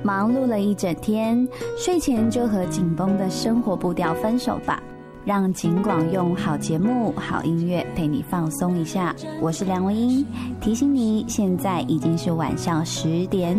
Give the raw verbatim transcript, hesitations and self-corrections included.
忙碌了一整天，睡前就和紧绷的生活步调分手吧，让景广用好节目、好音乐陪你放松一下。我是梁文音，提醒你，现在已经是晚上十点